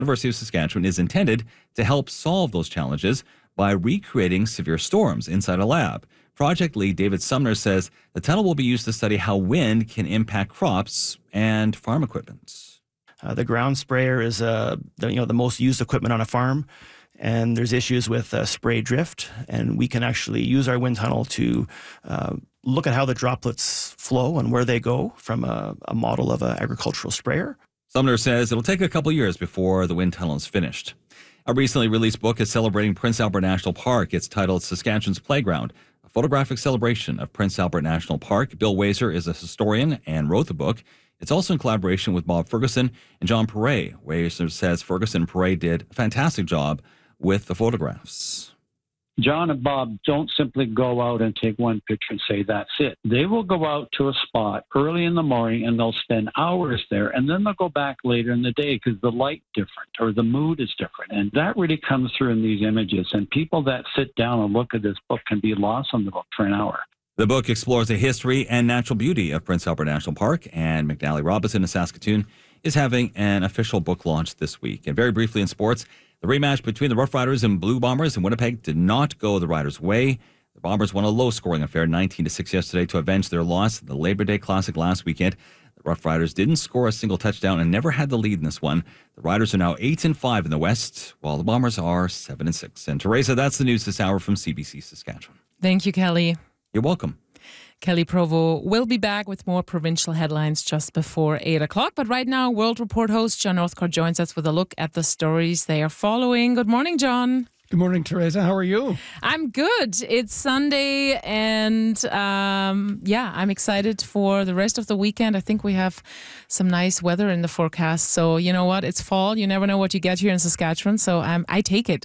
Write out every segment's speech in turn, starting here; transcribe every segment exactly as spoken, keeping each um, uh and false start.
University of Saskatchewan is intended to help solve those challenges by recreating severe storms inside a lab. Project lead David Sumner says the tunnel will be used to study how wind can impact crops and farm equipment. Uh, the ground sprayer is uh, the, you know, the most used equipment on a farm, and there's issues with uh, spray drift, and we can actually use our wind tunnel to uh, look at how the droplets flow and where they go from a, a model of an agricultural sprayer. Sumner says it'll take a couple years before the wind tunnel is finished. A recently released book is celebrating Prince Albert National Park. It's titled Saskatchewan's Playground, a photographic celebration of Prince Albert National Park. Bill Wazer is a historian and wrote the book. It's also in collaboration with Bob Ferguson and John Perret. Wazer says Ferguson and Perret did a fantastic job with the photographs. John and Bob don't simply go out and take one picture and say, that's it. They will go out to a spot early in the morning and they'll spend hours there, and then they'll go back later in the day because the light's different or the mood is different. And that really comes through in these images. And people that sit down and look at this book can be lost on the book for an hour. The book explores the history and natural beauty of Prince Albert National Park, and McNally Robinson in Saskatoon is having an official book launch this week. And very briefly in sports, the rematch between the Rough Riders and Blue Bombers in Winnipeg did not go the Riders' way. The Bombers won a low-scoring affair, nineteen to six yesterday, to avenge their loss at the Labor Day Classic last weekend. The Rough Riders didn't score a single touchdown and never had the lead in this one. The Riders are now eight and five in the West, while the Bombers are seven and six. And Teresa, that's the news this hour from C B C Saskatchewan. Thank you, Kelly. You're welcome. Kelly Provo will be back with more provincial headlines just before eight o'clock. But right now, World Report host John Northcote joins us with a look at the stories they are following. Good morning, John. Good morning, Teresa. How are you? I'm good. It's Sunday, and um, yeah, I'm excited for the rest of the weekend. I think we have some nice weather in the forecast. So you know what? It's fall. You never know what you get here in Saskatchewan. So um, I take it.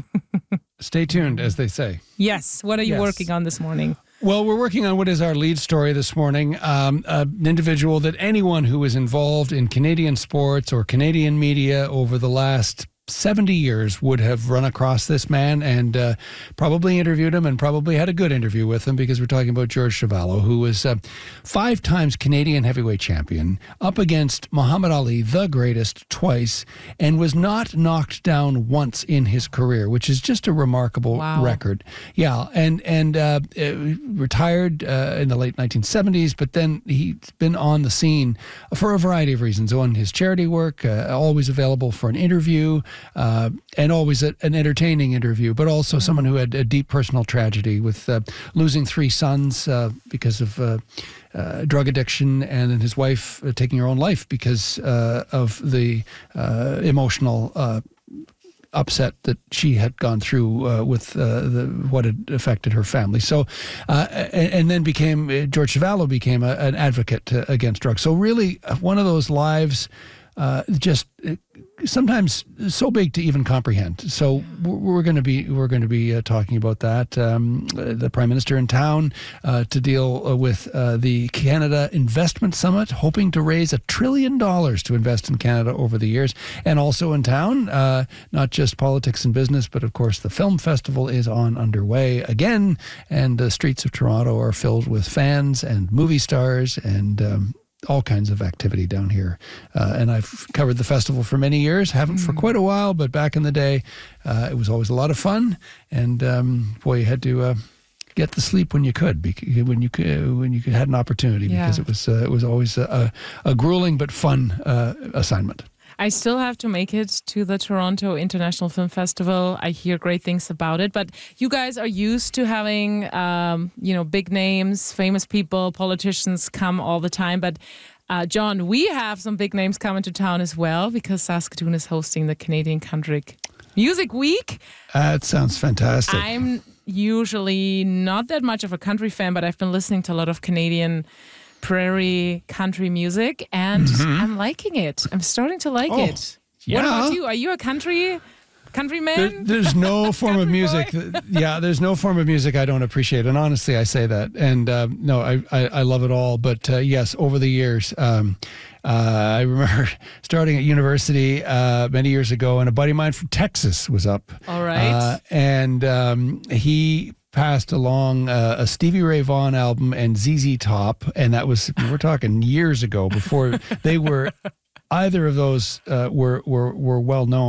Stay tuned, as they say. Yes. What are you Yes. working on this morning? Well, we're working on what is our lead story this morning. Um, an individual that anyone who is involved in Canadian sports or Canadian media over the last seventy years would have run across this man and uh, probably interviewed him and probably had a good interview with him, because we're talking about George Chuvalo, who was uh, five times Canadian heavyweight champion, up against Muhammad Ali, the greatest, twice, and was not knocked down once in his career, which is just a remarkable Wow. record. Yeah, and and uh, uh, retired uh, in the late nineteen seventies, but then he's been on the scene for a variety of reasons. On his charity work, uh, always available for an interview, uh, and always a, an entertaining interview, but also mm-hmm. someone who had a deep personal tragedy with uh, losing three sons uh, because of uh, uh, drug addiction, and then his wife uh, taking her own life because uh, of the uh, emotional uh upset that she had gone through uh, with uh, the, what had affected her family. So, uh, and, and then became, uh, George Chuvalo became a, an advocate uh, against drugs. So really one of those lives uh, just uh, sometimes so big to even comprehend. So we're, we're going to be we're going to be uh, talking about that. Um, the Prime Minister in town uh, to deal uh, with uh, the Canada Investment Summit, hoping to raise a trillion dollars to invest in Canada over the years, and also in town, uh, not just politics and business, but of course the film festival is on underway again, and the streets of Toronto are filled with fans and movie stars and Um, all kinds of activity down here. Uh, and I've covered the festival for many years, haven't for quite a while, but back in the day, uh, it was always a lot of fun. And um, boy, you had to uh, get the sleep when you could, because when you could, when you had an opportunity, Yeah. because it was uh, it was always a, a grueling but fun uh, assignment. I still have to make it to the Toronto International Film Festival. I hear great things about it, but you guys are used to having, um, you know, big names, famous people, politicians come all the time. But uh, John, we have some big names coming to town as well, because Saskatoon is hosting the Canadian Country Music Week. That sounds fantastic. I'm usually not that much of a country fan, but I've been listening to a lot of Canadian prairie country music, and mm-hmm. I'm liking it. I'm starting to like oh, it. Yeah. What about you? Are you a country country man? There, there's no form of music. That, yeah, there's no form of music I don't appreciate, and honestly, I say that. And uh, no, I, I I love it all. But uh, yes, over the years, um, uh, I remember starting at university uh, many years ago, and a buddy of mine from Texas was up. All right, uh, and um, he passed along uh, a Stevie Ray Vaughan album and Z Z Top, and that was, we're talking years ago, before they were either of those uh, were, were, were well known.